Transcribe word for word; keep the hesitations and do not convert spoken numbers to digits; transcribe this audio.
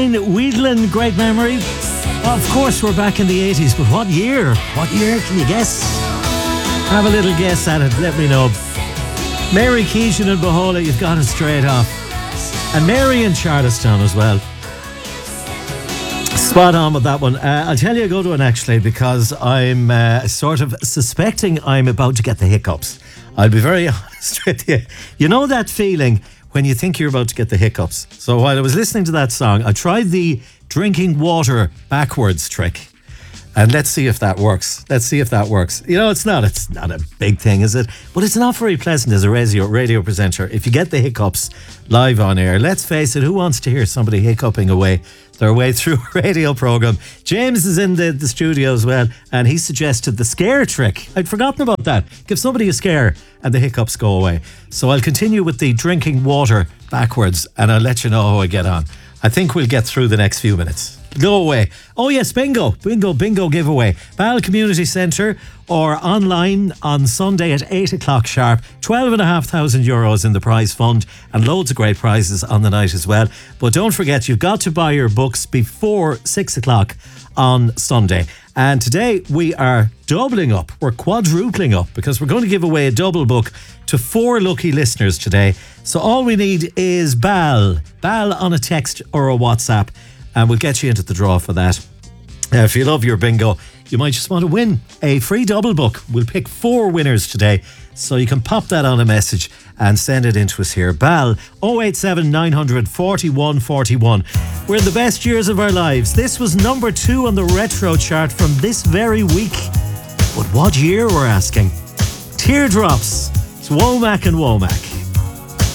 Wheedlin, great memory. Of course, we're back in the eighties, but what year? What year? Can you guess? Have a little guess at it. Let me know. Mary Keegan and Bohola, you've got it straight off. And Mary in Charlottetown as well. Spot on with that one. Uh, I'll tell you a good one actually, because I'm uh, sort of suspecting I'm about to get the hiccups. I'll be very honest with you. You know that feeling when you think you're about to get the hiccups? So while I was listening to that song, I tried the drinking water backwards trick. And let's see if that works. Let's see if that works. You know, it's not it's not a big thing, is it? But it's not very pleasant as a radio, radio presenter. If you get the hiccups live on air, let's face it, who wants to hear somebody hiccuping away their way through a radio programme? James is in the, the studio as well, and he suggested the scare trick. I'd forgotten about that. Give somebody a scare and the hiccups go away. So I'll continue with the drinking water backwards, and I'll let you know how I get on. I think we'll get through the next few minutes. Go away. Oh yes, bingo, bingo, bingo giveaway. Ball Community Centre or online on Sunday at eight o'clock sharp. twelve and a half thousand euros in the prize fund and loads of great prizes on the night as well. But don't forget, you've got to buy your books before six o'clock on Sunday. And today we are doubling up. We're quadrupling up because we're going to give away a double book to four lucky listeners today. So all we need is Bal. Bal on a text or a WhatsApp, and we'll get you into the draw for that. Uh, if you love your bingo, you might just want to win a free double book. We'll pick four winners today, so you can pop that on a message and send it in to us here. Bal, oh eight seven nine hundred forty-one forty-one. We're in the best years of our lives. This was number two on the retro chart from this very week. But what year, we're asking? Teardrops. It's Womack and Womack.